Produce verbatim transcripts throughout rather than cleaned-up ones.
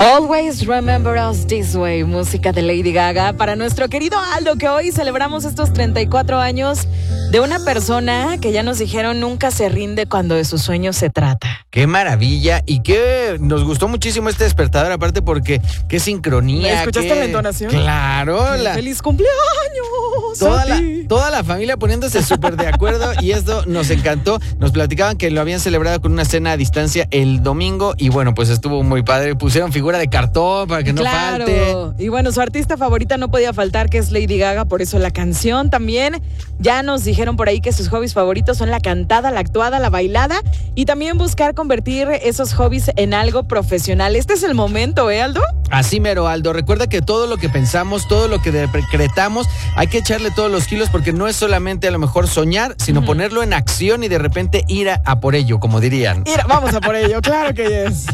Always Remember Us This Way, música de Lady Gaga para nuestro querido Aldo, que hoy celebramos estos treinta y cuatro años de una persona que ya nos dijeron nunca se rinde cuando de sus sueños se trata. Qué maravilla y que nos gustó muchísimo este despertador, aparte porque qué sincronía. ¿Escuchaste qué... la entonación? Claro. La... ¡Feliz cumpleaños! Toda la, toda la familia poniéndose súper de acuerdo y esto nos encantó. Nos platicaban que lo habían celebrado con una cena a distancia el domingo y bueno, pues estuvo muy padre. Pusieron figura de cartón para que no claro. falte. Y bueno, su artista favorita no podía faltar, que es Lady Gaga, por eso la canción también. Ya nos dijeron por ahí que sus hobbies favoritos son la cantada, la actuada, la bailada y también buscar convertir esos hobbies en algo profesional. Este es el momento, ¿eh, Aldo? Así mero, Aldo. Recuerda que todo lo que pensamos, todo lo que decretamos, hay que echarle todos los kilos porque no es solamente a lo mejor soñar, sino uh-huh. ponerlo en acción y de repente ir a, a por ello, como dirían. Ir, vamos a por ello, claro que es.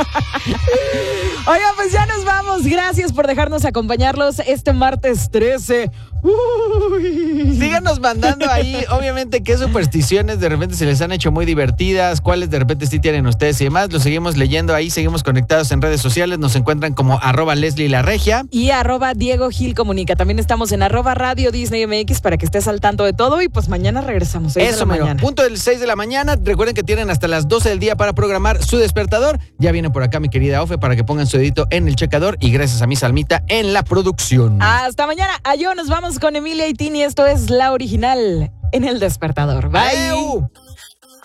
Oiga, pues ya nos vamos. Gracias por dejarnos acompañarlos este martes trece. Uy. Síganos mandando ahí, obviamente, qué supersticiones de repente se les han hecho muy divertidas, cuáles de repente sí tienen ustedes y demás. Lo seguimos leyendo ahí, seguimos conectados en redes sociales. Nos encuentran como arroba Leslie La Regia y arroba Diego Gil Comunica. También estamos en arroba Radio Disney M X para que estés al tanto de todo. Y pues mañana regresamos. seis Eso, de la mero. mañana. Punto del seis de la mañana. Recuerden que tienen hasta las doce del día para programar su despertador. Ya viene por acá mi querida Ofe para que pongan su dedito en el checador. Y gracias a mi Salmita en la producción. Hasta mañana. Ayo, nos vamos con Emilia y Tini. Esto es La Original en el despertador. Bye. ¡Ayú!